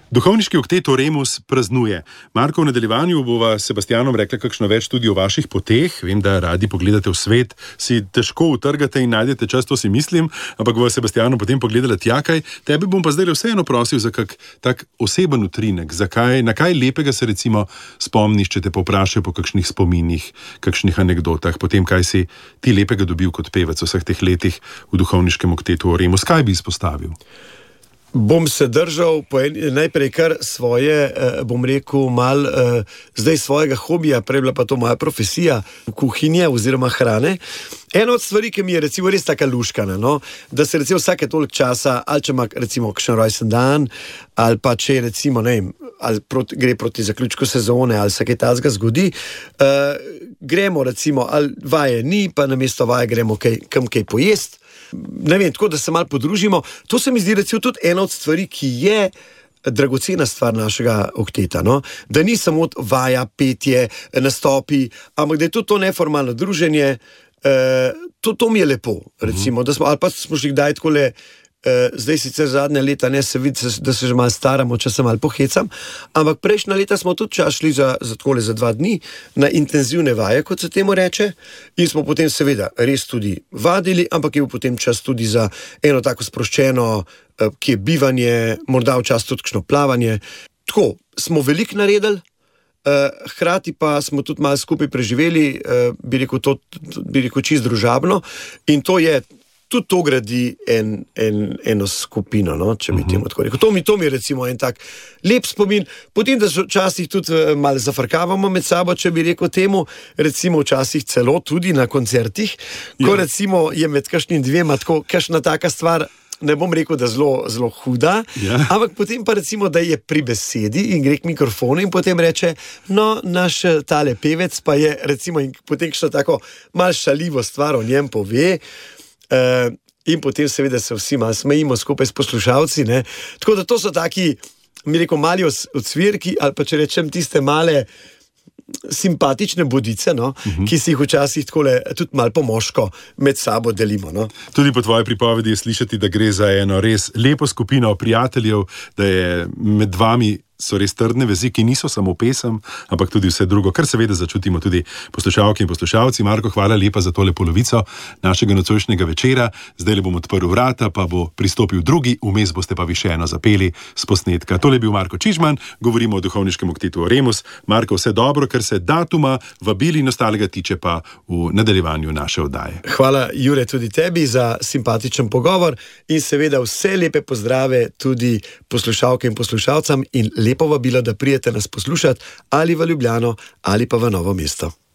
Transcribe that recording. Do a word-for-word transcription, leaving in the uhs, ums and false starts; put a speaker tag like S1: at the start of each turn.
S1: Duhovniški oktet Oremus praznuje. Marko, v nadaljevanju bova s Sebastianom rekla kakšno več tudi o vaših poteh. Vem, da radi pogledate v svet, si težko utrgate in najdete čas, to si mislim, ampak bova s Sebastianom potem pogledala tja kaj. Tebe bom pa zdaj vseeno prosil za kak tak oseben utrinek. Zakaj, na kaj lepega se recimo spomniš, če te povprašajo po kakšnih spominih, kakšnih anekdotah, potem kaj si ti lepega dobil kot pevec v vseh teh letih v duhovniškem oktetu Oremus. Kaj bi izpostavil?
S2: Bom se držal en, najprej kar svoje, eh, bom rekel, mal eh, zdaj svojega hobija, prej bila pa to moja profesija, kuhinje oziroma hrane. Ena od stvari, ki mi je recimo res taka luškana, no? Da se recimo vsake toliko časa, ali če ima recimo kakšen rojsten dan, ali pa če recimo, ne vem, ali proti, gre proti zaključku sezone, ali se kaj tazga zgodi, eh, gremo recimo, ali vaje ni, pa namesto vaje gremo kaj, kam kaj pojest. Ne vem, tako da se malo podružimo. To se mi zdi recimo tudi ena od stvari, ki je dragocena stvar našega okteta, no? Da ni samo vaja, petje, nastopi, ampak da je tudi to neformalno druženje. Uh, to, to mi je lepo, recimo, da smo, ali pa smo že kdaj takole. Uh, zdaj sicer zadnje leta ne se vidi, da se že malo staramo, če se malo pohecam, ampak prejšnja leta smo tudi čas šli za, za, takole, za dva dni na intenzivne vaje, kot se temu reče, in smo potem seveda res tudi vadili, ampak je bil potem čas tudi za eno tako sproščeno, uh, ki je bivanje, morda včasih tudi kakšno plavanje. Tako, smo veliko naredili, uh, hkrati pa smo tudi malo skupaj preživeli, uh, bi rekel, to, bi rekel čist družabno, in to je tudi to gradi en, en, eno skupino, no, če bi temu tako rekel. To mi, to mi je recimo en tak lep spomin. Potem, da se včasih tudi malo zafrkavamo med sabo, če bi rekel temu, recimo včasih celo tudi na koncertih, ko ja. Recimo je med kakšnim dvema tako, kakšna taka stvar, ne bom rekel, da zelo, zelo huda, ja. Ampak potem pa recimo, da je pri besedi in gre k mikrofonu in potem reče, no, naš tale pevec pa je recimo in potem kakšno tako malo šaljivo stvar o njem pove, Uh, in potem seveda se vsi malo smejimo skupaj s poslušalci, ne? Tako da to so taki, mi rekel, mali odsvirki, ali pa če rečem tiste male simpatične bodice, no? uh-huh. Ki si jih včasih takole tudi malo pomoško med sabo delimo. No?
S1: Tudi po tvoji pripovedi je slišati, da gre za eno res lepo skupino prijateljev, da je med vami so res trdne vezi, ki niso samo pesem, ampak tudi vse drugo, kar seveda začutimo tudi poslušalke in poslušalci. Marko, hvala lepa za tole polovico našega nocojšnjega večera. Zdaj le bom odprl vrata, pa bo pristopil drugi, vmes boste pa vi še eno zapeli s posnetka. Tole je bil Marko Čižman, govorimo o duhovniškem oktetu Oremus. Marko, vse dobro, kar se datuma, vabili in ostalega tiče pa v nadaljevanju naše oddaje.
S2: Hvala, Jure, tudi tebi za simpatičen pogovor in seveda vse lepe pozdrave tudi poslušalke in poslušalcam in lepo vabilo, da prijete nas poslušati ali v Ljubljano ali pa v Novo mesto.